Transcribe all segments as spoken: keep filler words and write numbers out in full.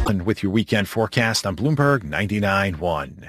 With your weekend forecast on Bloomberg ninety-nine point one.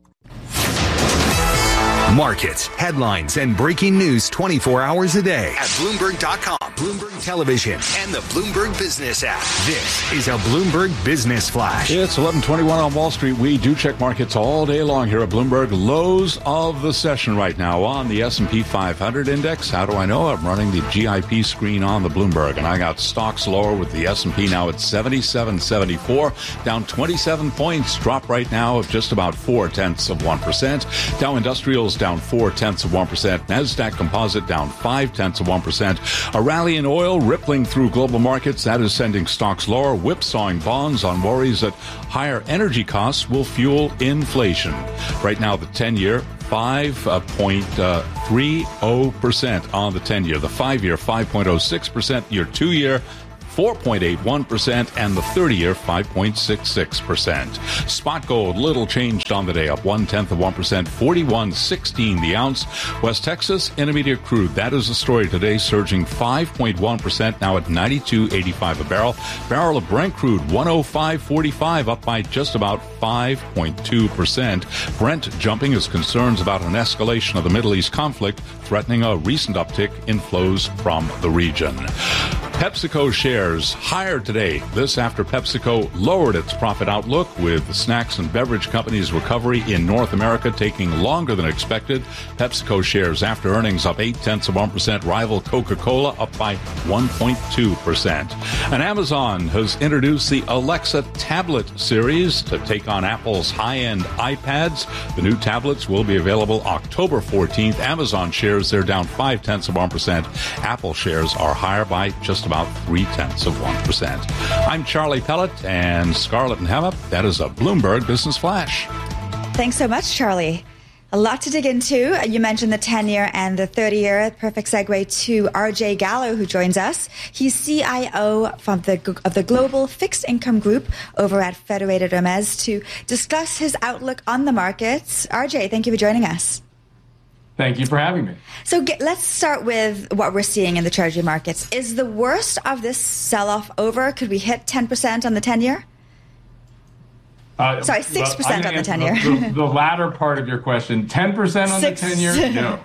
Markets, headlines, and breaking news twenty-four hours a day at Bloomberg dot com, Bloomberg Television, and the Bloomberg Business app. This is a Bloomberg Business Flash. It's eleven twenty-one on Wall Street. We do check markets all day long here at Bloomberg. Lows of the session right now on the S and P five hundred index. How do I know? I'm running the G I P screen on the Bloomberg, and I got stocks lower with the S and P now at seventy-seven seventy-four, down twenty-seven points. Drop right now of just about four tenths of one percent. Dow Industrials down four tenths of one percent. Nasdaq Composite down five tenths of one percent. A rally in oil rippling through global markets. That is sending stocks lower, whipsawing bonds on worries that higher energy costs will fuel inflation. Right now, the ten-year five point three zero percent on the ten-year. The five-year five point zero six percent. Your two-year four point eight one percent, and the thirty-year five point six six percent. Spot gold, little changed on the day, up one-tenth of one percent, forty-one sixteen the ounce. West Texas Intermediate crude, that is the story today, surging five point one percent, now at ninety-two eighty-five a barrel. Barrel of Brent crude, one oh five forty-five, up by just about five point two percent. Brent jumping as concerns about an escalation of the Middle East conflict threatening a recent uptick in flows from the region. PepsiCo shares higher today. This after PepsiCo lowered its profit outlook, with the snacks and beverage company's recovery in North America taking longer than expected. PepsiCo shares after earnings up eight tenths of one percent. Rival Coca-Cola up by one point two percent. And Amazon has introduced the Alexa tablet series to take on Apple's high-end iPads. The new tablets will be available October fourteenth. Amazon shares, they're down five tenths of one percent. Apple shares are higher by just about three tenths of one percent. I'm Charlie Pellet, and Scarlett and Hemma. That is a Bloomberg Business Flash. Thanks so much, Charlie. A lot to dig into. You mentioned the ten-year and the thirty-year. Perfect segue to R J Gallo, who joins us. He's C I O from the, of the Global Fixed Income Group over at Federated Hermes to discuss his outlook on the markets. R J, thank you for joining us. Thank you for having me. So get, let's start with what we're seeing in the Treasury markets. Is the worst of this sell-off over? Could we hit ten percent on the ten-year? Uh, Sorry, six percent on the ten-year. The, the latter part of your question, ten percent on Six. the ten-year? No.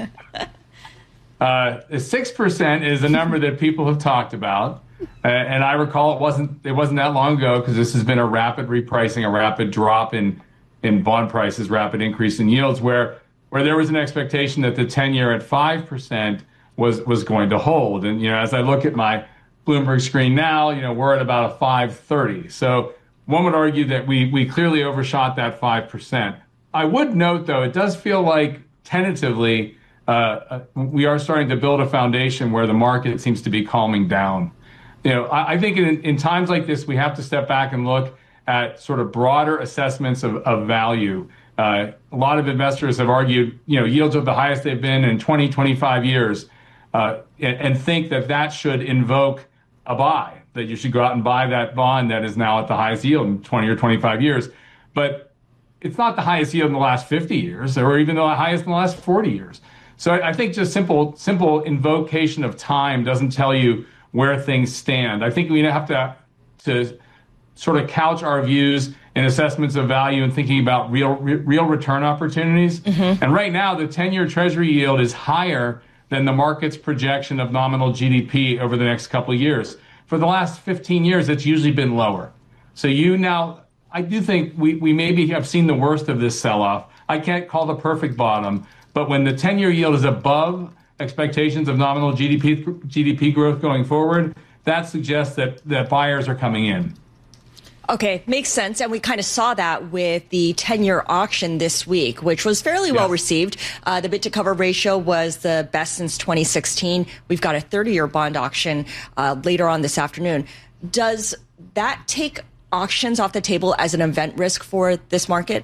Uh, six percent is a number that people have talked about. Uh, and I recall it wasn't it wasn't that long ago, because this has been a rapid repricing, a rapid drop in, in bond prices, rapid increase in yields, where where there was an expectation that the ten-year at five percent was was going to hold. And, you know, as I look at my Bloomberg screen now, you know, we're at about a five thirty. So one would argue that we we clearly overshot that five percent. I would note, though, it does feel like tentatively uh, we are starting to build a foundation where the market seems to be calming down. You know, I, I think in, in times like this, we have to step back and look at sort of broader assessments of, of value. Uh, a lot of investors have argued, you know, yields are the highest they've been in twenty, twenty-five years, uh, and, and think that that should invoke a buy, that you should go out and buy that bond that is now at the highest yield in twenty or twenty-five years. But it's not the highest yield in the last fifty years, or even the highest in the last forty years. So I, I think just simple, simple invocation of time doesn't tell you where things stand. I think we have to, to sort of couch our views in assessments of value and thinking about real re, real return opportunities. Mm-hmm. And right now, the ten-year Treasury yield is higher than the market's projection of nominal G D P over the next couple of years. For the last fifteen years, it's usually been lower. So you now, I do think we, we maybe have seen the worst of this sell-off. I can't call the perfect bottom, but when the ten-year yield is above expectations of nominal G D P G D P growth going forward, that suggests that, that buyers are coming in. Okay, makes sense. And we kind of saw that with the ten-year auction this week, which was fairly yes. well received. Uh, the bid-to-cover ratio was the best since twenty sixteen. We've got a thirty-year bond auction uh, later on this afternoon. Does that take auctions off the table as an event risk for this market?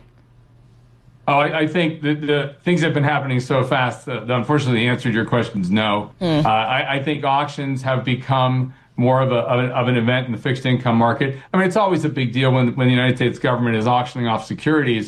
Oh, I, I think the, the things have been happening so fast that unfortunately the answer to your question is no. Mm. Uh, I, I think auctions have become more of, a, of, a, of an event in the fixed income market. I mean, it's always a big deal when, when the United States government is auctioning off securities,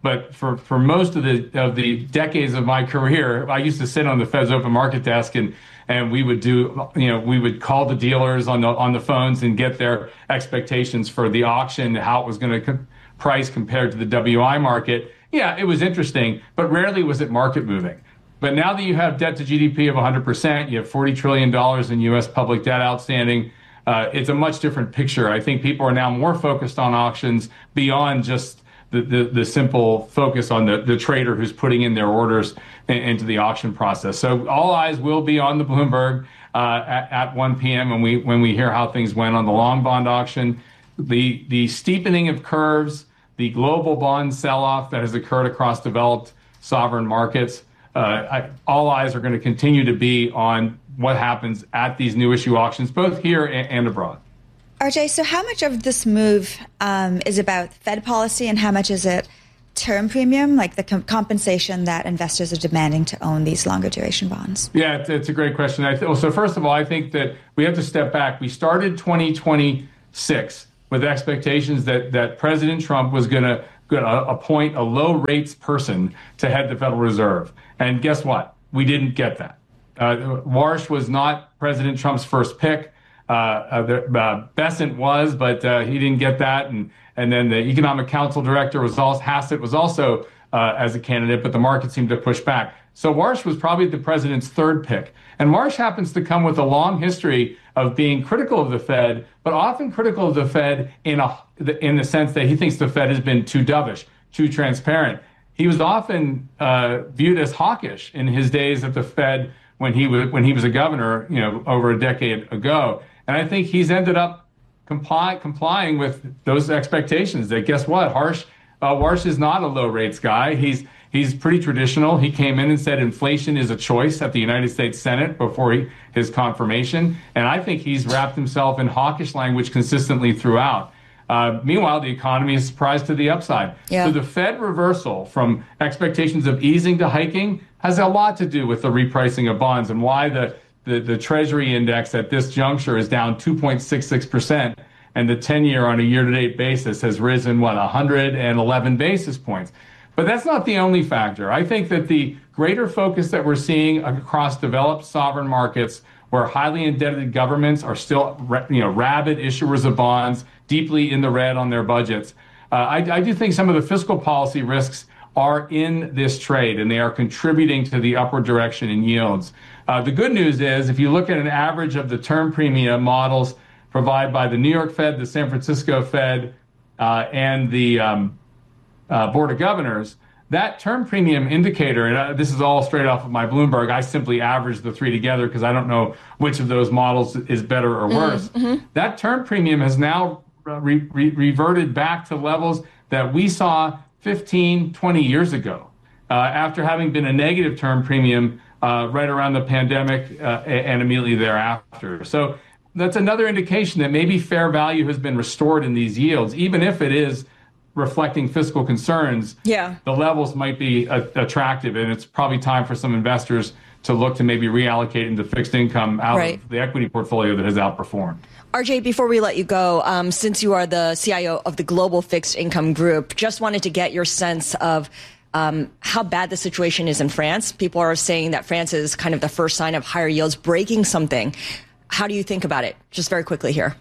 But for, for most of the of the decades of my career, I used to sit on the Fed's open market desk and and we would do, you know, we would call the dealers on the on the phones and get their expectations for the auction, how it was going to co- price compared to the W I market. Yeah, it was interesting, but rarely was it market moving. But now that you have debt to G D P of one hundred percent, you have forty trillion dollars in U S public debt outstanding, uh, it's a much different picture. I think people are now more focused on auctions beyond just the, the, the simple focus on the, the trader who's putting in their orders in, into the auction process. So all eyes will be on the Bloomberg uh, at, at one p.m. when we when we hear how things went on the long bond auction. The, the steepening of curves, the global bond sell-off that has occurred across developed sovereign markets, uh, I, all eyes are going to continue to be on what happens at these new issue auctions, both here and, and abroad. R J, so how much of this move um, is about Fed policy and how much is it term premium, like the com- compensation that investors are demanding to own these longer duration bonds? Yeah, it's, it's a great question. I th- so first of all, I think that we have to step back. We started twenty twenty-six with expectations that, that President Trump was going to appoint a low rates person to head the Federal Reserve. And guess what? We didn't get that. Uh, Warsh was not President Trump's first pick. Uh, uh, the, uh, Bessent was, but uh, he didn't get that. And and then the Economic Council Director was also, Hassett was also uh, as a candidate, but the market seemed to push back. So Warsh was probably the president's third pick. And Warsh happens to come with a long history of being critical of the Fed, but often critical of the Fed in a in the sense that he thinks the Fed has been too dovish, too transparent. He was often uh, viewed as hawkish in his days at the Fed when he was when he was a governor, you know, over a decade ago. And I think he's ended up comply, complying with those expectations that, guess what, Harsh, uh, Warsh is not a low rates guy. He's he's pretty traditional. He came in and said inflation is a choice at the United States Senate before he, his confirmation. And I think he's wrapped himself in hawkish language consistently throughout. Uh, meanwhile, the economy is surprised to the upside. Yeah. So the Fed reversal from expectations of easing to hiking has a lot to do with the repricing of bonds and why the The, the Treasury index at this juncture is down two point six six percent, and the ten-year on a year-to-date basis has risen, what, one hundred eleven basis points. But that's not the only factor. I think that the greater focus that we're seeing across developed sovereign markets where highly indebted governments are still, you know, rabid issuers of bonds, deeply in the red on their budgets, uh, I, I do think some of the fiscal policy risks are in this trade, and they are contributing to the upward direction in yields. Uh, the good news is, if you look at an average of the term premium models provided by the New York Fed, the San Francisco Fed, uh, and the um, uh, Board of Governors, that term premium indicator, and uh, this is all straight off of my Bloomberg, I simply averaged the three together because I don't know which of those models is better or worse. Mm-hmm. That term premium has now re- re- reverted back to levels that we saw fifteen, twenty years ago, uh, after having been a negative term premium uh, right around the pandemic uh, and immediately thereafter. So that's another indication that maybe fair value has been restored in these yields, even if it is reflecting fiscal concerns. Yeah. The levels might be uh, attractive, and it's probably time for some investors to look to maybe reallocate into fixed income out right. of the equity portfolio that has outperformed. R J, before we let you go, um, since you are the C I O of the Global Fixed Income Group, just wanted to get your sense of um, how bad the situation is in France. People are saying that France is kind of the first sign of higher yields breaking something. How do you think about it? Just very quickly here.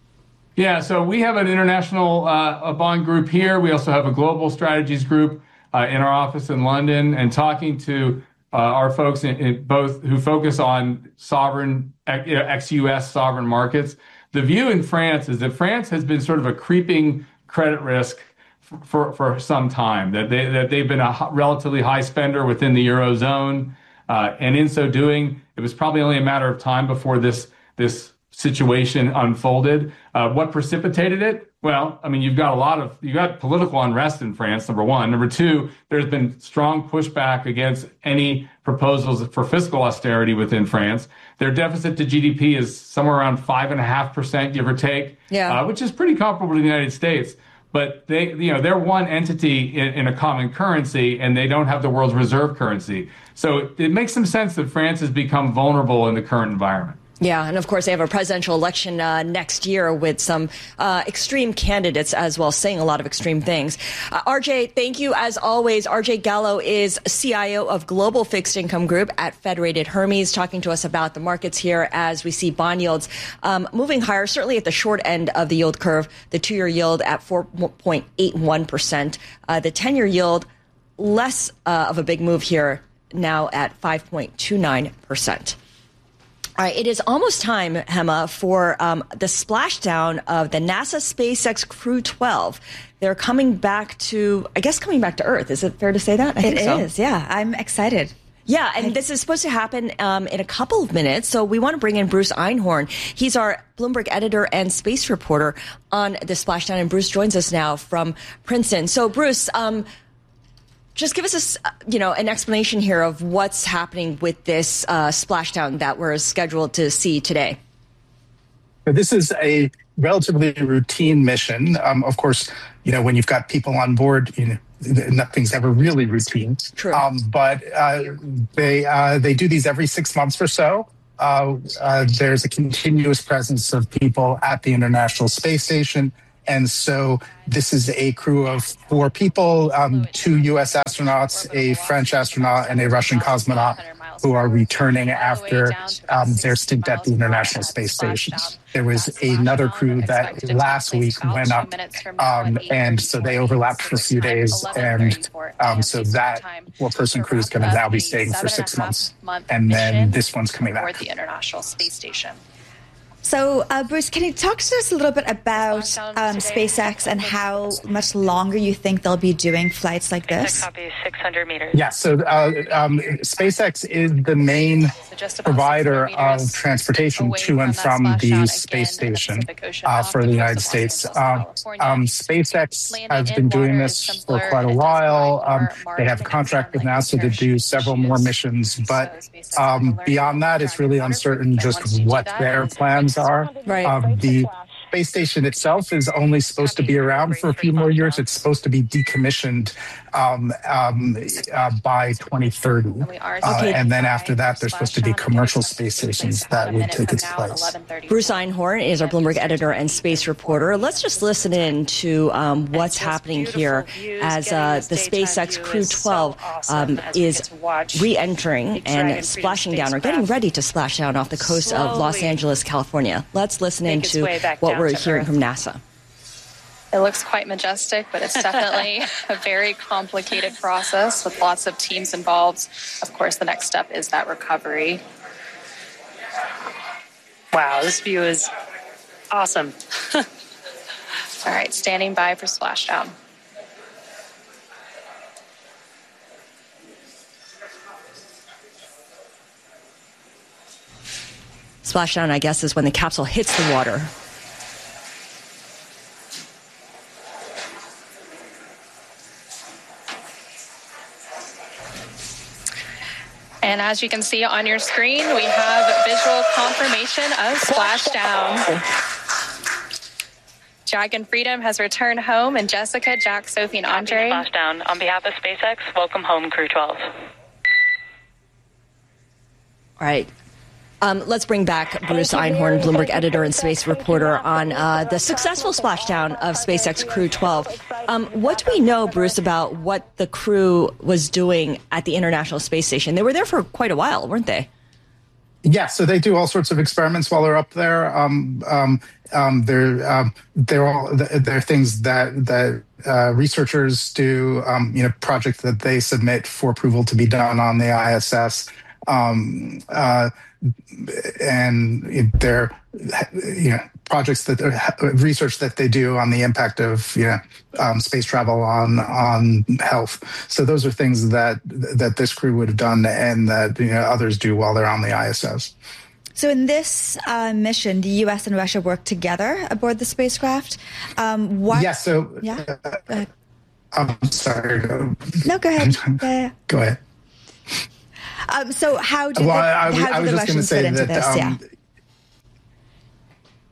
Yeah, so we have an international uh, bond group here. We also have a global strategies group uh, in our office in London, and talking to uh, our folks in, in both who focus on sovereign, ex-U S sovereign markets. The view in France is that France has been sort of a creeping credit risk for, for, for some time, that, they, that they've been a relatively high spender within the Eurozone. Uh, and in so doing, it was probably only a matter of time before this, this situation unfolded. Uh, what precipitated it? Well, I mean, you've got a lot of, you've got political unrest in France, number one. Number two, there's been strong pushback against any proposals for fiscal austerity within France. Their deficit to G D P is somewhere around five and a half percent, give or take, yeah. uh, which is pretty comparable to the United States. But they, you know, they're one entity in, in a common currency, and they don't have the world's reserve currency. So it, it makes some sense that France has become vulnerable in the current environment. Yeah, and of course they have a presidential election uh, next year with some uh, extreme candidates as well, saying a lot of extreme things. Uh, R J, thank you as always. R J Gallo is C I O of Global Fixed Income Group at Federated Hermes, talking to us about the markets here as we see bond yields um, moving higher, certainly at the short end of the yield curve, the two-year yield at four point eight one percent, uh, the ten-year yield less uh, of a big move here, now at five point two nine percent. All right, it is almost time, Hema, for um, the splashdown of the NASA SpaceX Crew twelve. They're coming back to, I guess, coming back to Earth. Is it fair to say that? I it think so. is, yeah. I'm excited. Yeah, and this is supposed to happen um, in a couple of minutes. So we want to bring in Bruce Einhorn. He's our Bloomberg editor and space reporter on the splashdown. And Bruce joins us now from Princeton. So, Bruce, um, just give us a, you know, an explanation here of what's happening with this uh, splashdown that we're scheduled to see today. This is a relatively routine mission. Um, of course, you know, when you've got people on board, you know, nothing's ever really routine. True. Um, but uh, they uh, they do these every six months or so. Uh, uh, there's a continuous presence of people at the International Space Station. And so this is a crew of four people, um, two U S astronauts, a French astronaut, and a Russian cosmonaut who are returning after um, their stint at the International Space Station. There was another crew that last week went up, um, and so they overlapped for a few days. And um, so that four-person crew is going to now be staying for six months. And then this one's coming back. The International Space Station. So, uh, Bruce, can you talk to us a little bit about um, SpaceX and how much longer you think they'll be doing flights like this? Copy, six hundred meters. Yeah, so uh, um, SpaceX is the main provider of transportation to and from the space station uh, for the United States. Um, um, SpaceX has been doing this for quite a while. Um, they have a contract with NASA to do several more missions, but um, beyond that, it's really uncertain just what their plans are. Right. Um, the space station itself is only supposed to be around for a few more years. It's supposed to be decommissioned um, um, uh, by twenty thirty. Uh, and then after that, there's supposed to be commercial space stations that would take its place. Bruce Einhorn is our Bloomberg editor and space reporter. Let's just listen in to um, what's happening here as uh, the SpaceX Crew twelve um, is re-entering and splashing down or getting ready to splash down off the coast of Los Angeles, California. Let's listen in to what we're hearing from NASA. It looks quite majestic, but it's definitely a very complicated process with lots of teams involved. Of course, the next step is that recovery. Wow, this view is awesome. All right, standing by for splashdown. Splashdown, I guess, is when the capsule hits the water. And as you can see on your screen, we have visual confirmation of splashdown. Dragon Freedom has returned home, and Jessica, Jack, Sophie, and Andre. Splashdown. On behalf of SpaceX, welcome home, Crew twelve. All right. Um, let's bring back Bruce Einhorn, Bloomberg editor and space reporter, on uh, the successful splashdown of SpaceX Crew twelve. Um, what do we know, Bruce, about what the crew was doing at the International Space Station? They were there for quite a while, weren't they? Yeah, so they do all sorts of experiments while they're up there. Um, um, um, they're um, they're all they're things that that uh, researchers do. Um, you know, projects that they submit for approval to be done on the I S S. Um, uh, and they're, you know, projects that are research that they do on the impact of, you know, um, space travel on on health. So those are things that that this crew would have done, and that, you know, others do while they're on the I S S. So in this uh, mission, the U S and Russia work together aboard the spacecraft. Um, what? Yeah. So. Yeah. Uh, go ahead. I'm sorry. No, go ahead. Yeah. Go ahead. Um, so how did well, the, I, I, how I did was the just going to Russians say fit into that this? um, yeah.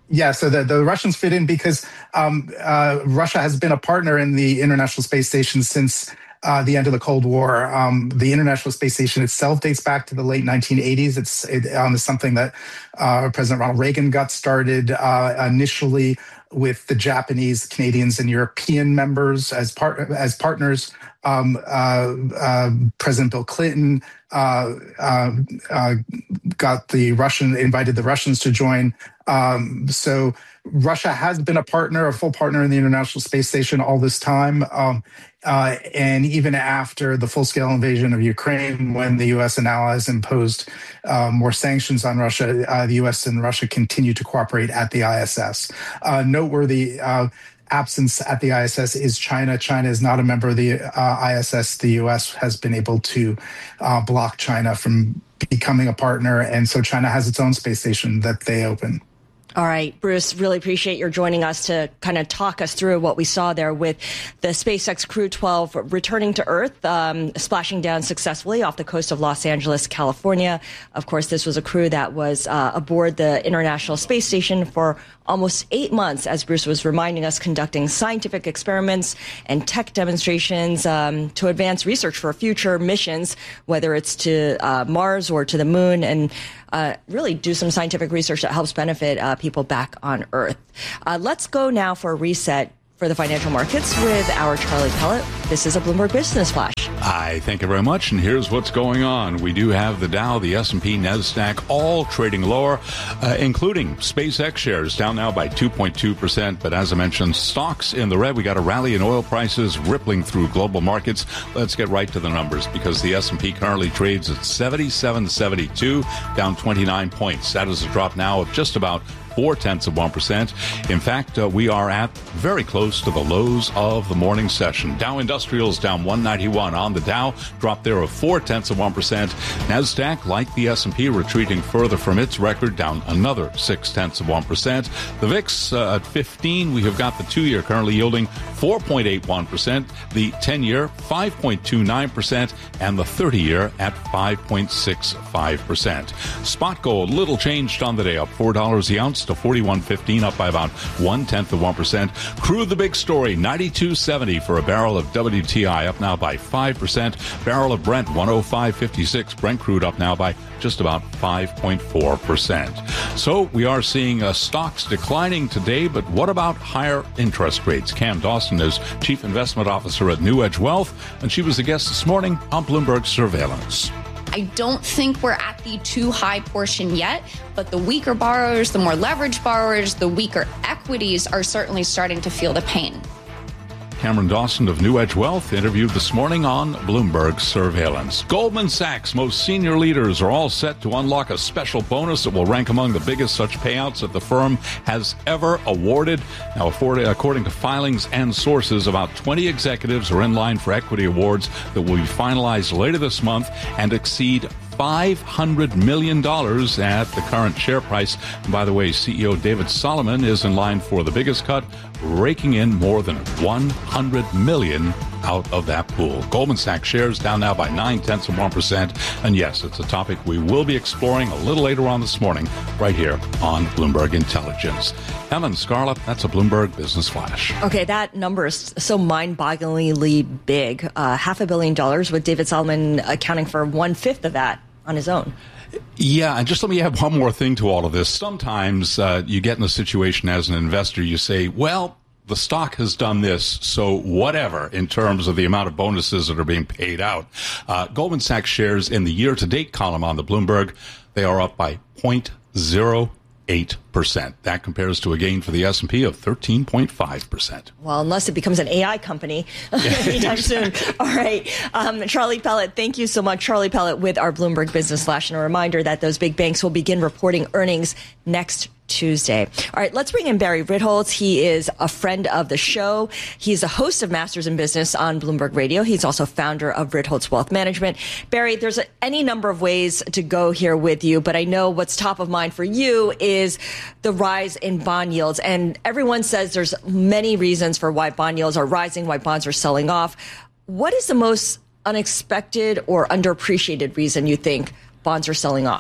Yeah, so the, the Russians fit in because um, uh, Russia has been a partner in the International Space Station since uh, the end of the Cold War. Um, the International Space Station itself dates back to the late nineteen eighties. It's it, um, something that uh, President Ronald Reagan got started uh, initially with the Japanese, Canadians, and European members as part as partners. Um, uh, uh, President Bill Clinton uh, uh, uh, got the Russian invited the Russians to join. Um, so Russia has been a partner, a full partner in the International Space Station all this time. Um, uh, and even after the full-scale invasion of Ukraine, when the U S and allies imposed uh, more sanctions on Russia, uh, the U S and Russia continue to cooperate at the I S S. Uh, noteworthy uh, absence at the I S S is China. China is not a member of the uh, I S S. The U S has been able to uh, block China from becoming a partner, and so China has its own space station that they open. All right, Bruce, really appreciate your joining us to kind of talk us through what we saw there with the SpaceX Crew twelve returning to Earth, um, splashing down successfully off the coast of Los Angeles, California. Of course, this was a crew that was uh, aboard the International Space Station for almost eight months, as Bruce was reminding us, conducting scientific experiments and tech demonstrations um, to advance research for future missions, whether it's to uh, Mars or to the moon, and uh, really do some scientific research that helps benefit uh, people back on Earth. Uh, let's go now for a reset for the financial markets with our Charlie Pellet. This is a Bloomberg Business Flash. Hi, thank you very much. And here's what's going on. We do have the Dow, the S and P, NASDAQ, all trading lower, uh, including SpaceX shares down now by two point two percent. But as I mentioned, stocks in the red. We got a rally in oil prices rippling through global markets. Let's get right to the numbers because the S and P currently trades at seventy-seven seventy-two, down twenty-nine points. That is a drop now of just about four tenths of one percent. In fact, uh, we are at very close to the lows of the morning session. Dow Industrials down one ninety-one on the Dow, drop there of four tenths of one percent. NASDAQ, like the S and P, retreating further from its record, down another six tenths of one percent. The V I X uh, at fifteen, we have got the two-year currently yielding four point eight one percent, the ten-year five point two nine percent, and the thirty-year at five point six five percent. Spot gold, little changed on the day, up four dollars the ounce to forty-one fifteen, up by about one-tenth of one percent. Crude, the big story, ninety-two seventy for a barrel of W T I, up now by five percent. Barrel of Brent, one oh five fifty-six. Brent crude up now by just about five point four percent. So we are seeing uh, stocks declining today, but what about higher interest rates? Cam Dawson is Chief Investment Officer at New Edge Wealth, and she was a guest this morning on Bloomberg Surveillance. I don't think we're at the too high portion yet, but the weaker borrowers, the more leveraged borrowers, the weaker equities are certainly starting to feel the pain. Cameron Dawson of New Edge Wealth interviewed this morning on Bloomberg Surveillance. Goldman Sachs' most senior leaders are all set to unlock a special bonus that will rank among the biggest such payouts that the firm has ever awarded. Now, according to filings and sources, about twenty executives are in line for equity awards that will be finalized later this month and exceed five hundred million dollars at the current share price. And by the way, C E O David Solomon is in line for the biggest cut, raking in more than one hundred million dollars out of that pool. Goldman Sachs shares down now by nine tenths of one percent. And yes, it's a topic we will be exploring a little later on this morning right here on Bloomberg Intelligence. Ellen Scarlett, that's a Bloomberg Business Flash. Okay, that number is so mind-bogglingly big. Uh, half a billion dollars, with David Solomon accounting for one-fifth of that on his own. Yeah, and just let me add one more thing to all of this. Sometimes uh, you get in a situation as an investor, you say, well, the stock has done this, so whatever in terms of the amount of bonuses that are being paid out. Uh, Goldman Sachs shares in the year-to-date column on the Bloomberg, they are up by zero point zero eight percent. That compares to a gain for the S and P of thirteen point five percent. Well, unless it becomes an A I company anytime soon. All right. Um, Charlie Pellet, thank you so much. Charlie Pellet with our Bloomberg Business Flash. And a reminder that those big banks will begin reporting earnings next Tuesday. All right, let's bring in Barry Ritholtz. He is a friend of the show. He's a host of Masters in Business on Bloomberg Radio. He's also founder of Ritholtz Wealth Management. Barry, there's a, any number of ways to go here with you, but I know what's top of mind for you is the rise in bond yields. And everyone says there's many reasons for why bond yields are rising, why bonds are selling off. What is the most unexpected or underappreciated reason you think bonds are selling off?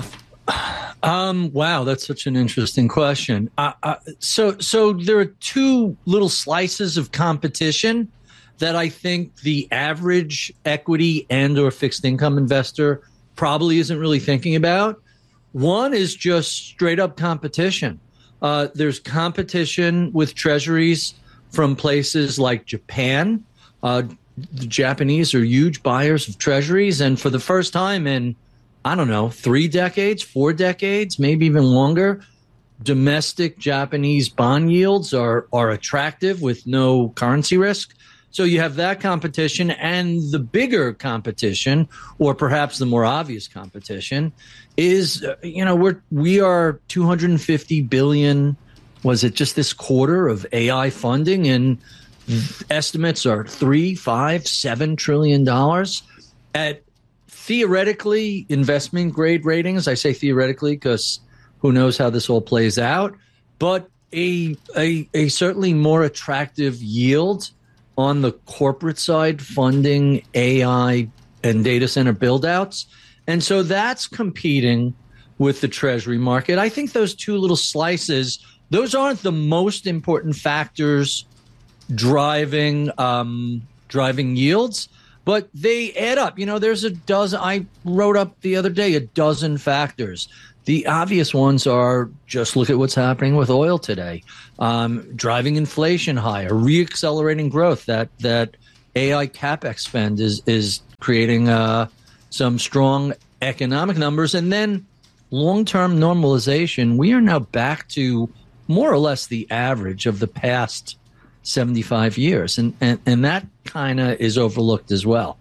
Um, wow, that's such an interesting question. Uh, uh, so, so there are two little slices of competition that I think the average equity and or fixed income investor probably isn't really thinking about. One is just straight up competition. Uh, there's competition with treasuries from places like Japan. Uh, the Japanese are huge buyers of treasuries. And for the first time in, I don't know, three decades, four decades, maybe even longer, domestic Japanese bond yields are, are attractive with no currency risk. So you have that competition, and the bigger competition, or perhaps the more obvious competition, is, uh, you know, we're, we are two hundred fifty billion, was it just this quarter, of A I funding, and estimates are three, five, seven trillion dollars at theoretically investment grade ratings. I say theoretically because who knows how this all plays out, but a, a, a certainly more attractive yield on the corporate side funding A I and data center buildouts. And so that's competing with the treasury market. I think those two little slices, those aren't the most important factors driving um, driving yields, but they add up. You know, there's a dozen, I wrote up the other day, a dozen factors. The obvious ones are just look at what's happening with oil today, um, driving inflation higher, reaccelerating growth. That that A I capex spend is is creating uh, some strong economic numbers, and then long-term normalization. We are now back to more or less the average of the past seventy-five years, and and, and that kind of is overlooked as well.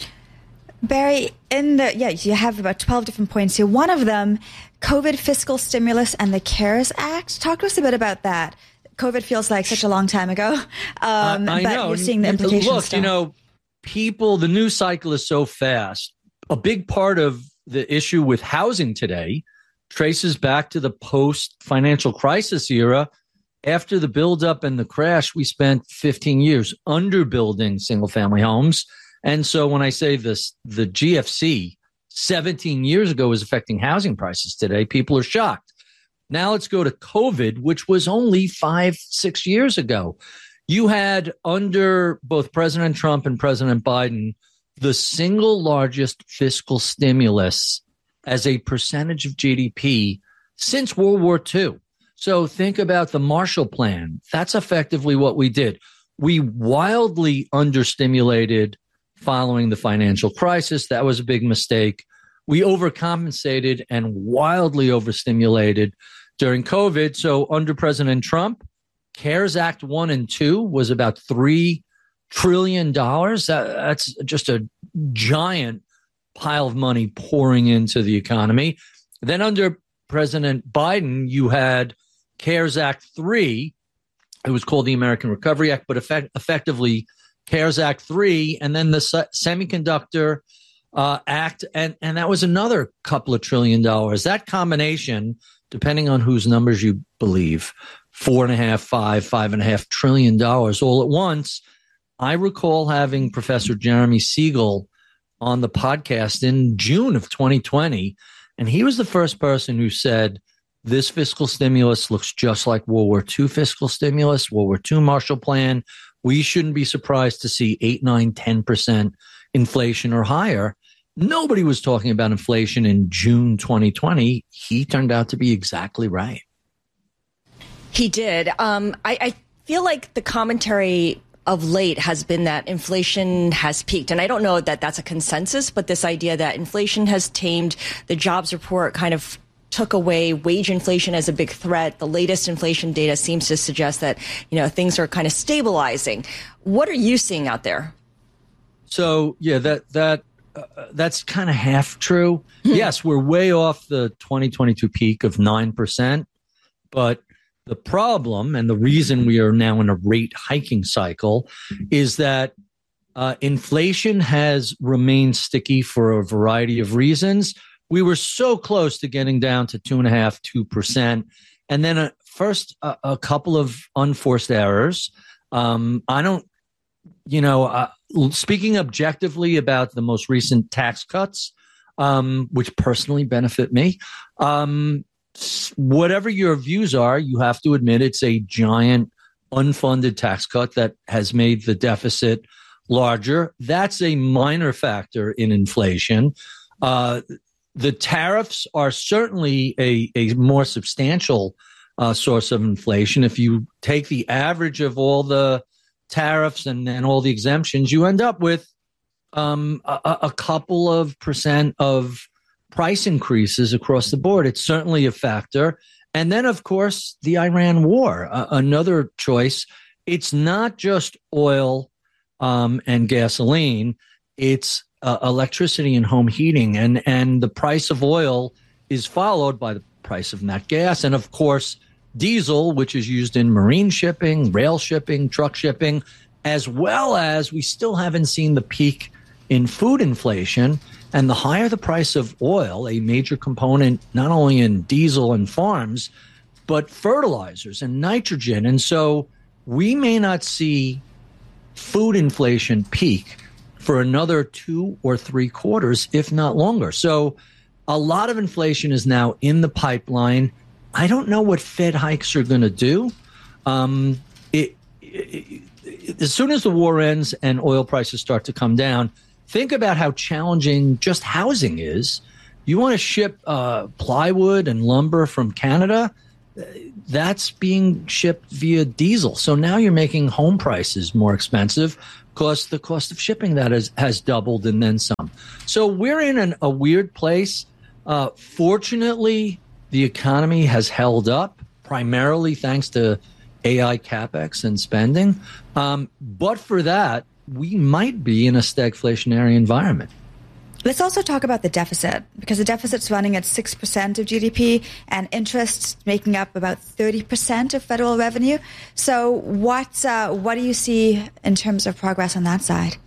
Barry, in the yeah, you have about twelve different points here. One of them, COVID fiscal stimulus and the CARES Act. Talk to us a bit about that. COVID feels like such a long time ago, um, uh, I but know. you're seeing the implications. Look, still. you know, people, the news cycle is so fast. A big part of the issue with housing today traces back to the post-financial crisis era. After the buildup and the crash, we spent fifteen years underbuilding single-family homes. And so when I say this, the G F C seventeen years ago is affecting housing prices today, people are shocked. Now let's go to COVID, which was only five, six years ago. You had under both President Trump and President Biden, the single largest fiscal stimulus as a percentage of G D P since World War Two. So think about the Marshall Plan. That's effectively what we did. We wildly understimulated following the financial crisis. That was a big mistake. We overcompensated and wildly overstimulated during COVID. So under President Trump, CARES Act one and two was about three trillion dollars. That, that's just a giant pile of money pouring into the economy. Then under President Biden, you had CARES Act three. It was called the American Recovery Act, but effect- effectively CARES Act three, and then the se- Semiconductor uh, Act, and, and that was another couple of trillion dollars. That combination, depending on whose numbers you believe, four and a half, five, five and a half trillion dollars all at once. I recall having Professor Jeremy Siegel on the podcast in June of twenty twenty, and he was the first person who said, this fiscal stimulus looks just like World War Two fiscal stimulus, World War Two Marshall Plan. We shouldn't be surprised to see eight, nine, ten percent inflation or higher. Nobody was talking about inflation in June twenty twenty. He turned out to be exactly right. He did. Um, I, I feel like the commentary of late has been that inflation has peaked. And I don't know that that's a consensus, but this idea that inflation has tamed, the jobs report kind of took away wage inflation as a big threat. The latest inflation data seems to suggest that, you know, things are kind of stabilizing. What are you seeing out there? So, yeah, that that uh, that's kind of half true. Yes, we're way off the twenty twenty-two peak of nine percent. But the problem and the reason we are now in a rate hiking cycle is that uh, inflation has remained sticky for a variety of reasons. We were so close to getting down to two and a half, two percent. And then uh, first, uh, a couple of unforced errors. Um, I don't, you know, uh, speaking objectively about the most recent tax cuts, um, which personally benefit me. Um, whatever your views are, you have to admit it's a giant unfunded tax cut that has made the deficit larger. That's a minor factor in inflation. Uh, the tariffs are certainly a, a more substantial uh, source of inflation. If you take the average of all the tariffs and, and all the exemptions, you end up with um, a, a couple of percent of price increases across the board. It's certainly a factor. And then, of course, the Iran war, uh, another choice. It's not just oil um, and gasoline. It's uh, electricity and home heating. And, and the price of oil is followed by the price of nat gas. And, of course, diesel, which is used in marine shipping, rail shipping, truck shipping, as well as we still haven't seen the peak in food inflation. And the higher the price of oil, a major component not only in diesel and farms, but fertilizers and nitrogen. And so we may not see food inflation peak for another two or three quarters, if not longer. So a lot of inflation is now in the pipeline. I don't know what Fed hikes are going to do. Um, it, it, it, as soon as the war ends and oil prices start to come down, think about how challenging just housing is. You want to ship uh, plywood and lumber from Canada, that's being shipped via diesel. So now you're making home prices more expensive because the cost of shipping that has, has doubled and then some. So we're in an, a weird place. Uh, fortunately, the economy has held up primarily thanks to A I capex and spending. Um, but for that, we might be in a stagflationary environment. Let's also talk about the deficit, because the deficit's running at six percent of G D P and interest making up about thirty percent of federal revenue. So what, uh, what do you see in terms of progress on that side?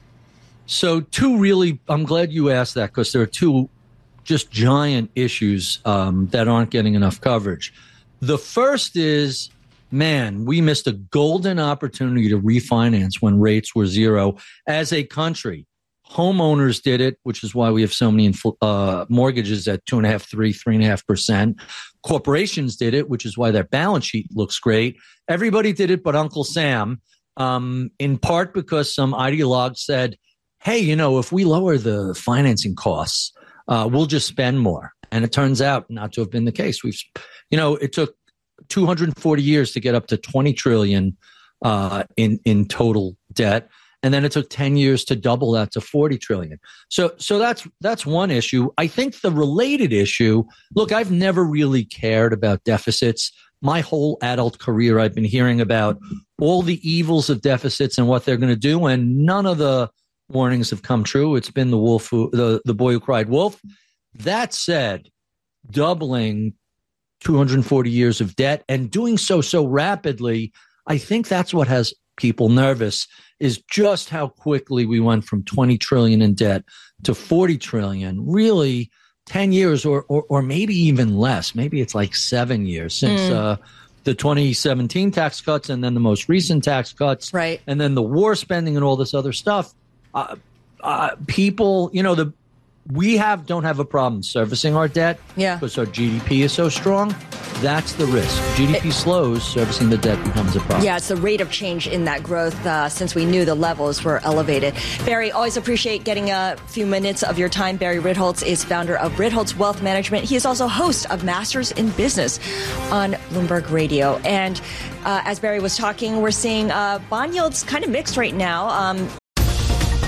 So two really, I'm glad you asked that, because there are two just giant issues um, that aren't getting enough coverage. The first is, man, we missed a golden opportunity to refinance when rates were zero as a country. Homeowners did it, which is why we have so many uh, mortgages at two and a half, three, three and a half percent. Corporations did it, which is why their balance sheet looks great. Everybody did it but Uncle Sam, um, in part because some ideologue said, hey, you know, if we lower the financing costs, uh, we'll just spend more. And it turns out not to have been the case. We've, you know, it took two hundred forty years to get up to twenty trillion uh, in in total debt, and then it took ten years to double that to forty trillion. So, so that's that's one issue. I think the related issue. Look, I've never really cared about deficits. My whole adult career, I've been hearing about all the evils of deficits and what they're going to do, and none of the warnings have come true. It's been the wolf, who, the the boy who cried wolf. That said, doubling two hundred forty years of debt and doing so so rapidly, I think that's what has people nervous, is just how quickly we went from twenty trillion in debt to forty trillion, really ten years or, or, or maybe even less. Maybe it's like seven years since mm. uh, the twenty seventeen tax cuts and then the most recent tax cuts. Right. And then the war spending and all this other stuff. Uh, uh, people, you know, the we have don't have a problem servicing our debt yeah. because our G D P is so strong. That's the risk. G D P it, slows, servicing the debt becomes a problem. Yeah, it's the rate of change in that growth uh, since we knew the levels were elevated. Barry, always appreciate getting a few minutes of your time. Barry Ritholtz is founder of Ritholtz Wealth Management. He is also host of Masters in Business on Bloomberg Radio. And uh, as Barry was talking, we're seeing uh, bond yields kind of mixed right now. Um,